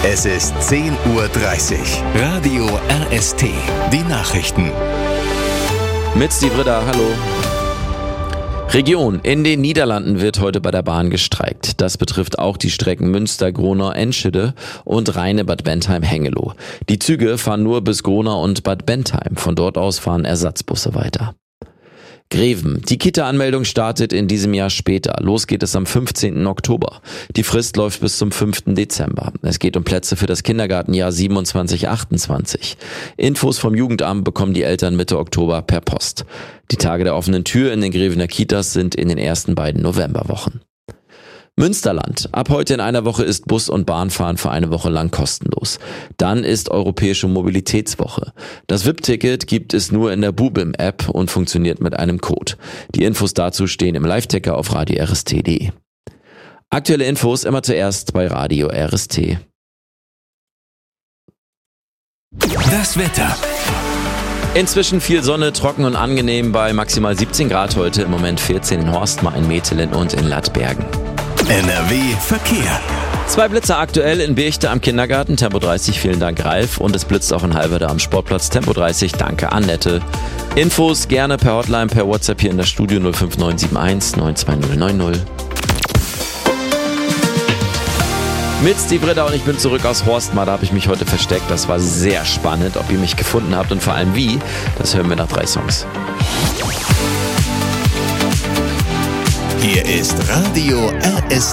Es ist 10:30 Uhr. Radio RST. Die Nachrichten. Mit Steve Ritter, hallo. Region. In den Niederlanden wird heute bei der Bahn gestreikt. Das betrifft auch die Strecken Münster, Gronau, Enschede und Rheine-Bad Bentheim-Hengelo. Die Züge fahren nur bis Gronau und Bad Bentheim. Von dort aus fahren Ersatzbusse weiter. Greven. Die Kita-Anmeldung startet in diesem Jahr später. Los geht es am 15. Oktober. Die Frist läuft bis zum 5. Dezember. Es geht um Plätze für das Kindergartenjahr 27/28. Infos vom Jugendamt bekommen die Eltern Mitte Oktober per Post. Die Tage der offenen Tür in den Grevener Kitas sind in den ersten beiden Novemberwochen. Münsterland. Ab heute in einer Woche ist Bus- und Bahnfahren für eine Woche lang kostenlos. Dann ist Europäische Mobilitätswoche. Das VIP-Ticket gibt es nur in der Bubim-App und funktioniert mit einem Code. Die Infos dazu stehen im Live-Ticker auf radio-rst.de. Aktuelle Infos immer zuerst bei Radio RST. Das Wetter. Inzwischen viel Sonne, trocken und angenehm bei maximal 17 Grad heute. Im Moment 14 in Horstmar, in Metelen und in Lattbergen. NRW Verkehr. 2 Blitzer aktuell in Birchte am Kindergarten, Tempo 30, vielen Dank Ralf. Und es blitzt auch in Halberda am Sportplatz, Tempo 30, danke Annette. Infos gerne per Hotline, per WhatsApp hier in das Studio 05971 92090. Mit Steve Ritter und ich bin zurück aus Horstmar, da habe ich mich heute versteckt. Das war sehr spannend, ob ihr mich gefunden habt und vor allem wie, das hören wir nach 3 Songs. Hier ist Radio RST.